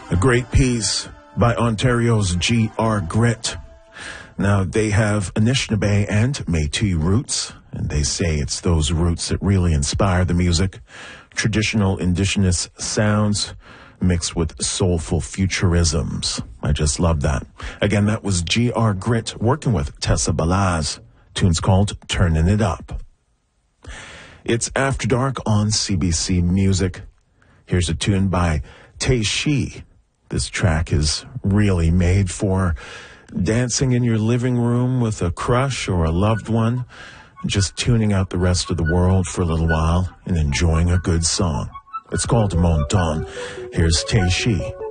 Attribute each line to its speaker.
Speaker 1: A great piece by Ontario's G.R. Grit. Now, they have Anishinaabe and Métis roots, and they say it's those roots that really inspire the music. Traditional indigenous sounds mixed with soulful futurisms. I just love that. Again, that was G.R. Grit working with Tessa Balaz. Tune's called Turning It Up. It's After Dark on CBC Music. Here's a tune by Teishi. This track is really made for dancing in your living room with a crush or a loved one, just tuning out the rest of the world for a little while and enjoying a good song. It's called Monton. Here's Teishi.